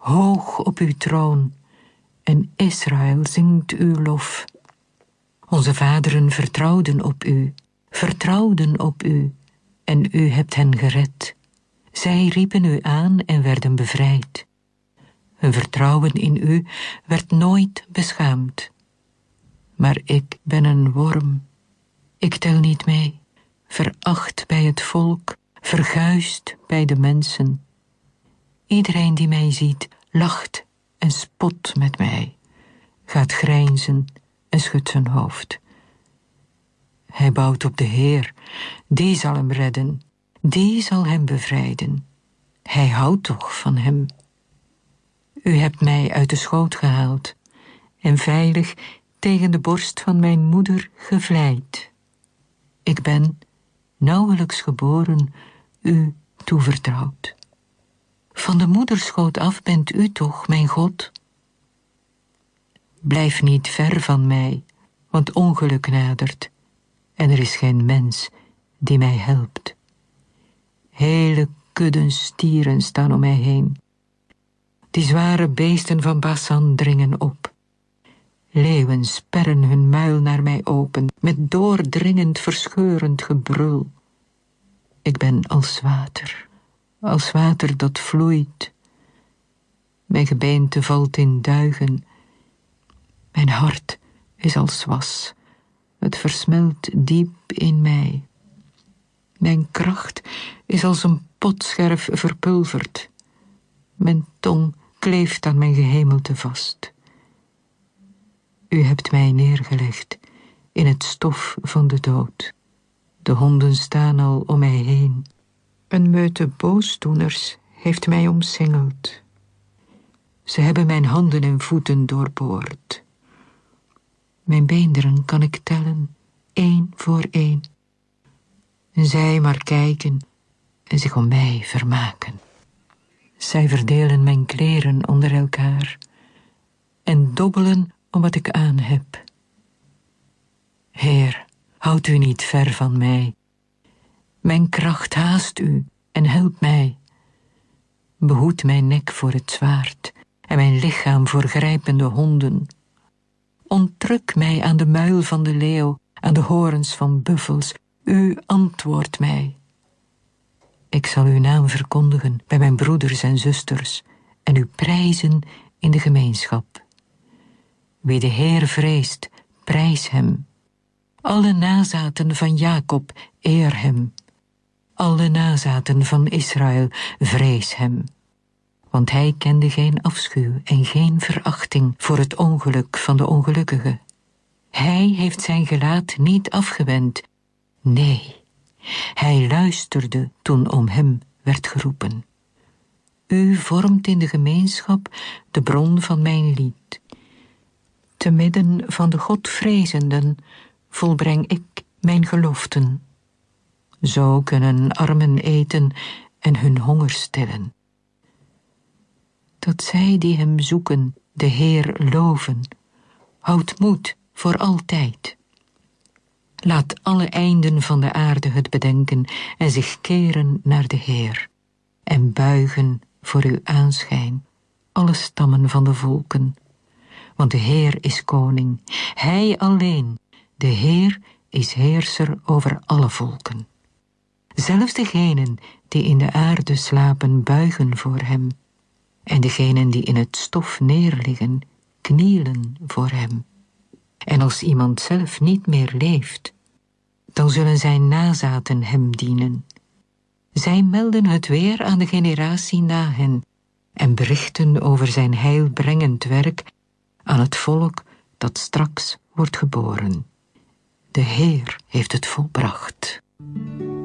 hoog op uw troon, en Israël zingt uw lof. Onze vaderen vertrouwden op u, en u hebt hen gered. Zij riepen u aan en werden bevrijd. Hun vertrouwen in u werd nooit beschaamd. Maar ik ben een worm, ik tel niet mee, veracht bij het volk, verguisd bij de mensen. Iedereen die mij ziet, lacht en spot met mij, gaat grijnzen en schudt zijn hoofd. Hij bouwt op de Heer, die zal hem redden, die zal hem bevrijden. Hij houdt toch van hem. U hebt mij uit de schoot gehaald en veilig tegen de borst van mijn moeder gevleid. Ik ben, nauwelijks geboren, u toevertrouwd. Van de moederschoot af bent u toch mijn God? Blijf niet ver van mij, want ongeluk nadert, en er is geen mens die mij helpt. Hele kudden stieren staan om mij heen. Die zware beesten van Basan dringen op. Leeuwen sperren hun muil naar mij open, met doordringend, verscheurend gebrul. Ik ben als water dat vloeit. Mijn gebeente valt in duigen. Mijn hart is als was, het versmelt diep in mij. Mijn kracht is als een potscherf verpulverd. Mijn tong kleeft aan mijn gehemelte vast. U hebt mij neergelegd in het stof van de dood. De honden staan al om mij heen. Een meute boosdoeners heeft mij omsingeld. Ze hebben mijn handen en voeten doorboord. Mijn beenderen kan ik tellen, 1 voor 1. En zij maar kijken en zich om mij vermaken. Zij verdelen mijn kleren onder elkaar en dobbelen om wat ik aan heb. Heer, houd u niet ver van mij. Mijn kracht haast u en help mij. Behoed mijn nek voor het zwaard en mijn lichaam voor grijpende honden. Onttruk mij aan de muil van de leeuw, aan de horens van buffels. U antwoordt mij. Ik zal uw naam verkondigen bij mijn broeders en zusters en u prijzen in de gemeenschap. Wie de Heer vreest, prijs hem. Alle nazaten van Jacob, eer hem. Alle nazaten van Israël, vrees hem. Want hij kende geen afschuw en geen verachting voor het ongeluk van de ongelukkige. Hij heeft zijn gelaat niet afgewend. Nee, hij luisterde toen om hem werd geroepen. U vormt in de gemeenschap de bron van mijn lied. Te midden van de Godvrezenden volbreng ik mijn geloften. Zo kunnen armen eten en hun honger stillen. Dat zij die hem zoeken de Heer loven, houdt moed voor altijd. Laat alle einden van de aarde het bedenken en zich keren naar de Heer en buigen voor uw aanschijn, alle stammen van de volken. Want de Heer is koning, hij alleen, de Heer is heerser over alle volken. Zelfs degenen die in de aarde slapen buigen voor hem, en degenen die in het stof neerliggen knielen voor hem. En als iemand zelf niet meer leeft, dan zullen zijn nazaten hem dienen. Zij melden het weer aan de generatie na hen en berichten over zijn heilbrengend werk aan het volk dat straks wordt geboren. De Heer heeft het volbracht.